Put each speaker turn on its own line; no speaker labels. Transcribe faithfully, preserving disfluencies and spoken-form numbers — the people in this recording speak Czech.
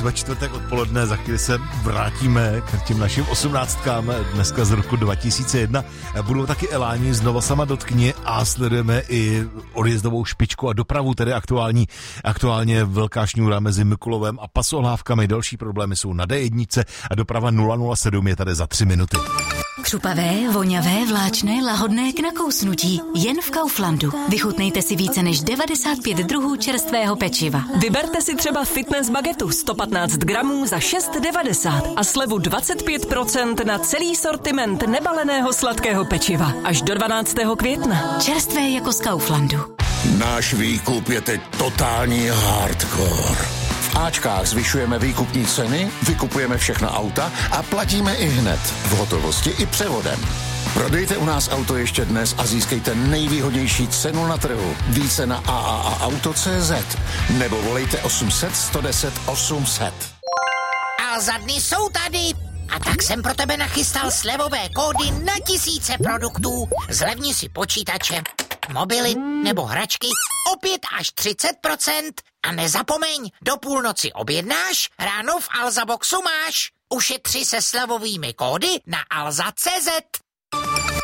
Jsme čtvrtek odpoledne, za chvíli se vrátíme k těm našim osmnáctkám dneska z roku dva tisíce jedna. Budou taky eláni, znova sama dotkni a sledujeme i odjezdovou špičku a dopravu, tedy aktuální, aktuálně velká šňůra mezi Mikulovem a Pasohlávkami. Další problémy jsou na dé jedna a doprava nula nula sedm je tady za tři minuty.
Křupavé, voňavé, vláčné, lahodné k nakousnutí. Jen v Kauflandu. Vychutnejte si více než devadesát pět druhů čerstvého pečiva.
Vyberte si třeba fitness bagetu sto patnáct gramů za šest devadesát a slevu dvacet pět procent na celý sortiment nebaleného sladkého pečiva. Až do dvanáctého května.
Čerstvé jako z Kauflandu.
Náš výkup je teď totální hardcore. V Ačkách zvyšujeme výkupní ceny, vykupujeme všechna auta a platíme i hned, v hotovosti i převodem. Prodejte u nás auto ještě dnes a získejte nejvýhodnější cenu na trhu. Více na a a a auto tečka cé zet nebo volejte osm set, sto deset, osm set.
Alza dny jsou tady. A tak jsem pro tebe nachystal slevové kódy na tisíce produktů. Zlevni si počítače, mobily nebo hračky o pět až třicet procent. A nezapomeň, do půlnoci objednáš, ráno v Alza Boxu máš. Ušetři se slevovými kódy na alza tečka cé zet.